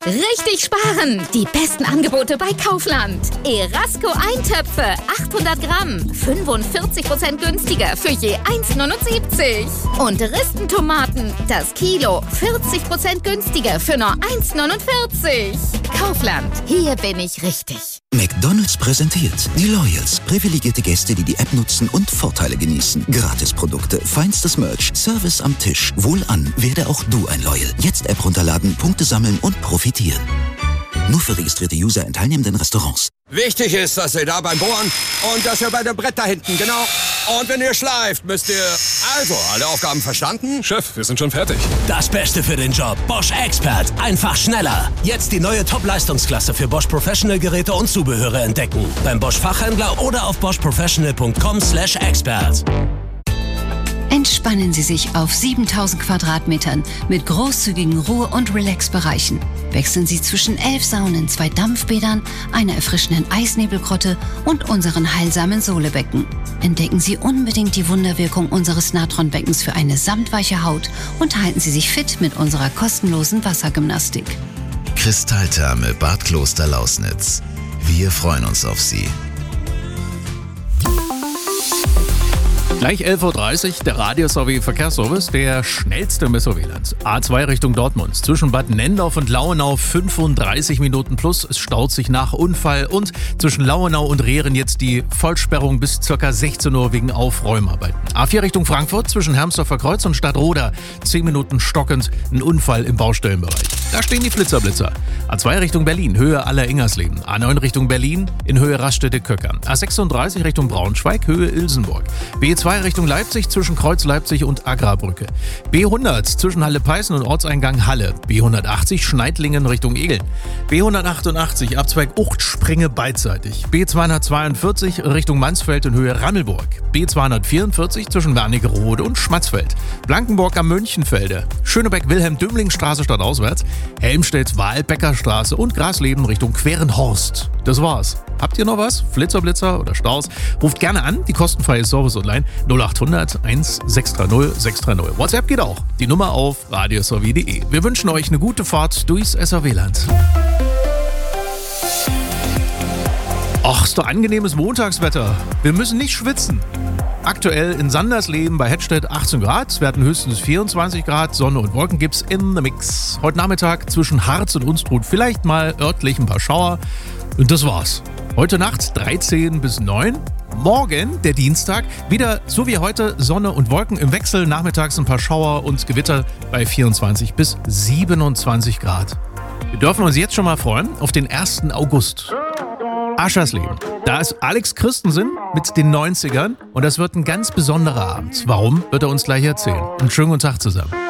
Richtig sparen! Die besten Angebote bei Kaufland. Erasco Eintöpfe, 800 Gramm, 45% günstiger für je 1,79. Und Ristentomaten, das Kilo, 40% günstiger für nur 1,49. Kaufland, hier bin ich richtig. McDonald's präsentiert die Loyals. Privilegierte Gäste, die die App nutzen und Vorteile genießen. Gratisprodukte, feinstes Merch, Service am Tisch. Wohlan, werde auch du ein Loyal. Jetzt App runterladen, Punkte sammeln und profitieren. Nur für registrierte User in teilnehmenden Restaurants. Wichtig ist, dass ihr da beim Bohren und dass ihr bei dem Brett da hinten, genau. Und wenn ihr schleift, müsst ihr... Also, alle Aufgaben verstanden? Chef, wir sind schon fertig. Das Beste für den Job. Bosch Expert. Einfach schneller. Jetzt die neue Top-Leistungsklasse für Bosch Professional-Geräte und Zubehöre entdecken. Beim Bosch Fachhändler oder auf boschprofessional.com/expert. Entspannen Sie sich auf 7000 Quadratmetern mit großzügigen Ruhe- und Relax-Bereichen. Wechseln Sie zwischen 11 Saunen, 2 Dampfbädern, einer erfrischenden Eisnebelgrotte und unseren heilsamen Sohlebecken. Entdecken Sie unbedingt die Wunderwirkung unseres Natronbeckens für eine samtweiche Haut und halten Sie sich fit mit unserer kostenlosen Wassergymnastik. Kristalltherme Bad Kloster Lausnitz. Wir freuen uns auf Sie. Gleich 11.30 Uhr, der Radio-SW-Verkehrsservice, der schnellste Messerwählerns. A2 Richtung Dortmund, zwischen Bad Nendorf und Lauenau 35 Minuten plus. Es staut sich nach Unfall und zwischen Lauenau und Rehren jetzt die Vollsperrung bis ca. 16 Uhr wegen Aufräumarbeiten. A4 Richtung Frankfurt, zwischen Hermsdorfer Kreuz und Stadtroda 10 Minuten stockend, ein Unfall im Baustellenbereich. Da stehen die Flitzer. A2 Richtung Berlin, Höhe Aller-Ingersleben. A9 Richtung Berlin, in Höhe Raststätte-Köckern. A36 Richtung Braunschweig, Höhe Ilsenburg. B2 Richtung Leipzig zwischen Kreuz Leipzig und Agrarbrücke. B100 zwischen Halle-Peißen und Ortseingang Halle. B180 Schneidlingen Richtung Egeln. B188 Abzweig Uchtspringe beidseitig. B242 Richtung Mansfeld in Höhe Rammelburg. B244 zwischen Wernigerode und Schmatzfeld. Blankenburg am Mönchenfelde. Schönebeck-Wilhelm-Dümling-Straße stadtauswärts. Helmstedt-Wahlbeckerstraße und Grasleben Richtung Querenhorst. Das war's. Habt ihr noch was? Flitzer oder Staus? Ruft gerne an, die kostenfreie Service-Hotline 0800 1630 630. WhatsApp geht auch. Die Nummer auf radiosw.de. Wir wünschen euch eine gute Fahrt durchs SRW-Land. Ach, ist doch angenehmes Montagswetter. Wir müssen nicht schwitzen. Aktuell in Sandersleben bei Hettstedt 18 Grad, es werden höchstens 24 Grad, Sonne und Wolken gibt's in the Mix. Heute Nachmittag zwischen Harz und Unstrut vielleicht mal örtlich ein paar Schauer und das war's. Heute Nacht 13 bis 9. Morgen, der Dienstag, wieder so wie heute Sonne und Wolken im Wechsel, nachmittags ein paar Schauer und Gewitter bei 24 bis 27 Grad. Wir dürfen uns jetzt schon mal freuen auf den 1. August. Aschersleben. Da ist Alex Christensen mit den 90ern und das wird ein ganz besonderer Abend. Warum, wird er uns gleich erzählen. Einen schönen guten Tag zusammen.